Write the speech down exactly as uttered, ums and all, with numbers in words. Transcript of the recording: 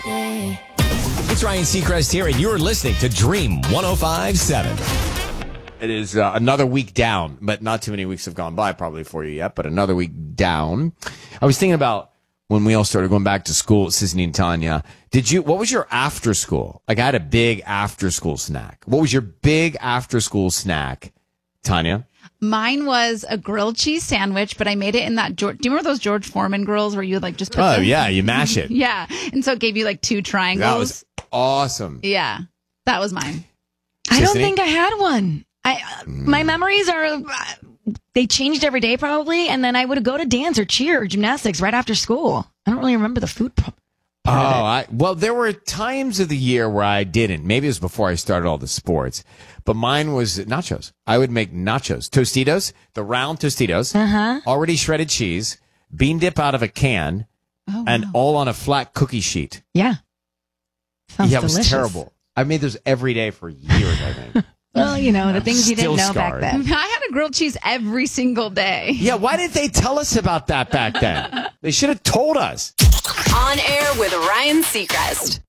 It's Ryan Seacrest here, and you're listening to Dream one oh five point seven. It is uh, another week down, but not too many weeks have gone by probably for you yet, but another week down. I was thinking about when we all started going back to school, Sisney and Tanya. Did you, what was your after school? Like, I had a big after school snack. What was your big after school snack, Tanya? Mine was a grilled cheese sandwich, but I made it in that George. Do you remember those George Foreman grills where you like just put Oh, them? yeah, you mash it. Yeah. And so it gave you like two triangles. That was awesome. Yeah. That was mine. I don't Sisney? think I had one. I uh, my memories are uh, they changed every day probably, and then I would go to dance or cheer or gymnastics right after school. I don't really remember the food pro- Oh, part of it. I, well, there were times of the year where I didn't. Maybe it was before I started all the sports, but mine was nachos. I would make nachos, Tostitos, the round Tostitos, Uh-huh. already shredded cheese, bean dip out of a can, Oh, and wow. all on a flat cookie sheet. Yeah. Sounds yeah, it was delicious. terrible. I made those every day for years, I think. Well, you know, the things you Still didn't know scarred. back then. I had a grilled cheese every single day. Yeah, why didn't they tell us about that back then? They should have told us. On air with Ryan Seacrest.